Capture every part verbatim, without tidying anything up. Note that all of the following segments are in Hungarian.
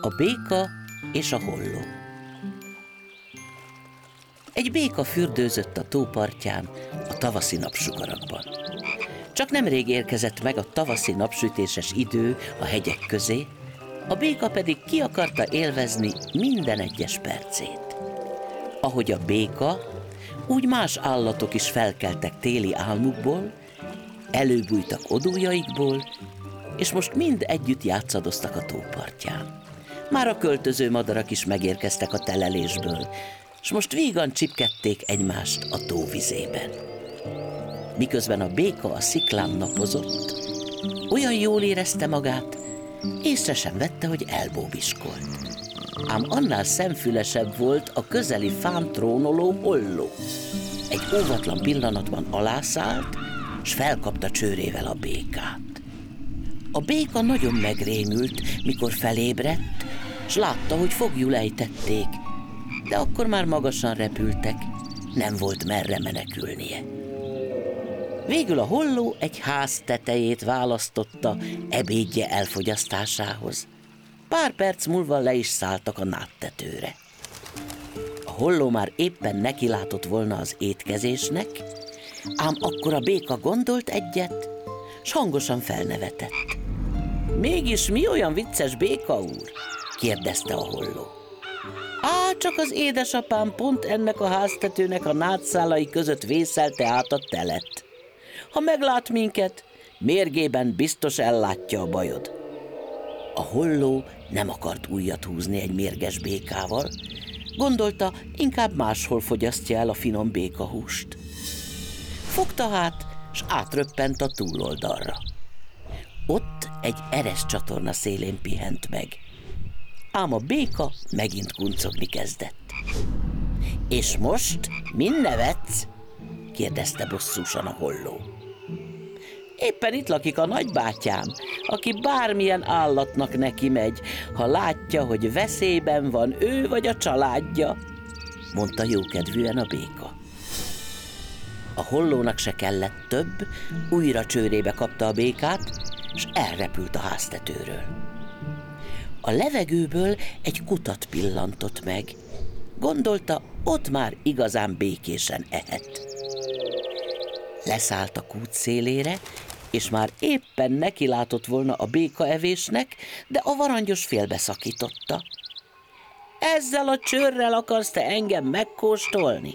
A béka és a holló. Egy béka fürdőzött a tó partján a tavaszi napsugarakban. Csak nemrég érkezett meg a tavaszi napsütéses idő a hegyek közé, a béka pedig ki akarta élvezni minden egyes percét. Ahogy a béka, úgy más állatok is felkeltek téli álmukból, előbújtak odújaikból, és most mind együtt játszadoztak a tó partján. Már a költöző madarak is megérkeztek a telelésből, s most vígan csipkedték egymást a tó vizében. Miközben a béka a sziklán napozott, olyan jól érezte magát, észre sem vette, hogy elbóbiskolt. Ám annál szemfülesebb volt a közeli fán trónoló holló. Egy óvatlan pillanatban alászállt, s felkapta csőrével a békát. A béka nagyon megrémült, mikor felébredt, s látta, hogy foglyul ejtették, de akkor már magasan repültek, nem volt merre menekülnie. Végül a holló egy ház tetejét választotta ebédje elfogyasztásához. Pár perc múlva le is szálltak a nádtetőre. A holló már éppen nekilátott volna az étkezésnek, ám akkor a béka gondolt egyet, s hangosan felnevetett. Mégis mi olyan vicces, béka úr? Kérdezte a holló. Á, csak az édesapám pont ennek a háztetőnek a nádszálai között vészelte át a telet. Ha meglát minket, mérgében biztos ellátja a bajod. A holló nem akart ujjat húzni egy mérges békával, gondolta, inkább máshol fogyasztja el a finom békahúst. Fogta hát, s átröppent a túloldalra. Ott egy eres csatorna szélén pihent meg. Ám a béka megint kuncogni kezdett. És most min nevetsz? Kérdezte bosszúsan a holló. Éppen itt lakik a nagybátyám, aki bármilyen állatnak neki megy, ha látja, hogy veszélyben van ő vagy a családja, mondta jókedvűen a béka. A hollónak se kellett több, újra csőrébe kapta a békát, s elrepült a háztetőről. A levegőből egy kutat pillantott meg. Gondolta, ott már igazán békésen ehet. Leszállt a kút szélére, és már éppen nekilátott volna a békaevésnek, de a varangyos félbeszakította. Ezzel a csőrrel akarsz te engem megkóstolni?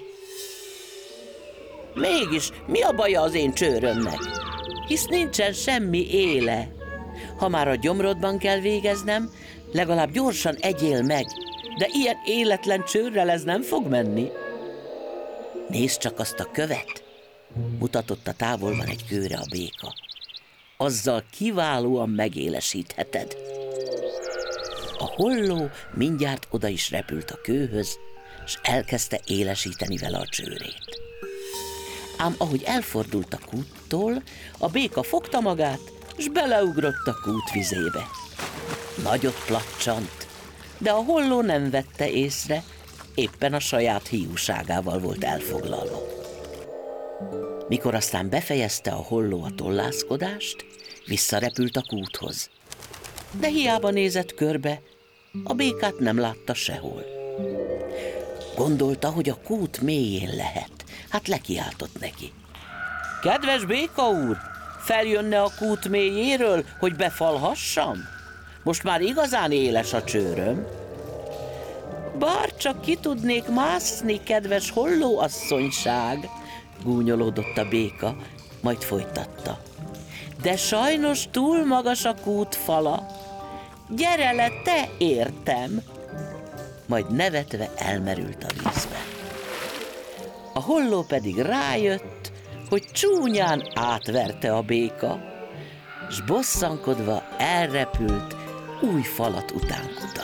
Mégis mi a baja az én csőrömnek? Hisz nincsen semmi éle. Ha már a gyomrodban kell végeznem, legalább gyorsan egyél meg, de ilyen életlen csőrrel ez nem fog menni. Nézd csak azt a követ, mutatott a távolban egy kőre a béka. Azzal kiválóan megélesítheted. A holló mindjárt oda is repült a kőhöz, s elkezdte élesíteni vele a csőrét. Ám ahogy elfordult a kúttól, a béka fogta magát, s beleugrott a kút vizébe. Nagyot placsant, de a holló nem vette észre, éppen a saját hiúságával volt elfoglalva. Mikor aztán befejezte a holló a tollászkodást, visszarepült a kúthoz. De hiába nézett körbe, a békát nem látta sehol. Gondolta, hogy a kút mélyén lehet, hát lekiáltott neki. Kedves béka úr, feljönne a kút mélyéről, hogy befalhassam? Most már igazán éles a csőröm. Bár csak ki tudnék mászni, kedves hollóasszonyság, gúnyolódott a béka, majd folytatta. De sajnos túl magas a kút fala. Gyere le, te értem! Majd nevetve elmerült a vízbe. A holló pedig rájött, hogy csúnyán átverte a béka, s bosszankodva elrepült új falat után kutatni.